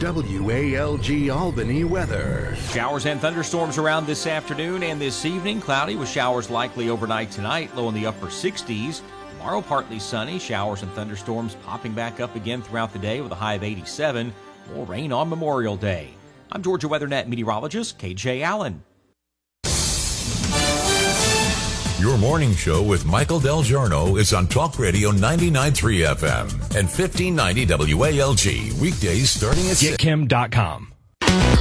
WALG Albany weather. Showers and thunderstorms around this afternoon and this evening. Cloudy with showers likely overnight tonight, low in the upper 60s. Tomorrow partly sunny, showers and thunderstorms popping back up again throughout the day with a high of 87. More rain on Memorial Day. I'm Georgia WeatherNet meteorologist KJ Allen. Your morning show with Michael Del Giorno is on Talk Radio 99.3 FM and 1590 WALG. Weekdays starting at 6. GetKim.com.